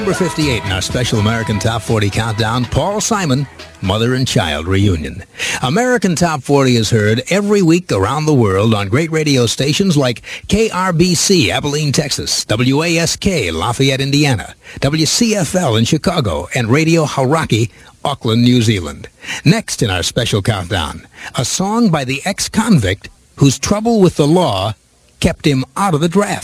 Number 58 in our special American Top 40 countdown, Paul Simon, Mother and Child Reunion. American Top 40 is heard every week around the world on great radio stations like KRBC, Abilene, Texas, WASK, Lafayette, Indiana, WCFL in Chicago, and Radio Hauraki, Auckland, New Zealand. Next in our special countdown, a song by the ex-convict whose trouble with the law kept him out of the draft.